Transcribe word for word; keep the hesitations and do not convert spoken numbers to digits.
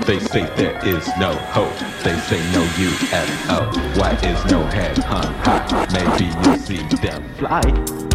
They say there is no hope. They say no U F O. Why is no head hung high? Maybe you see them fly.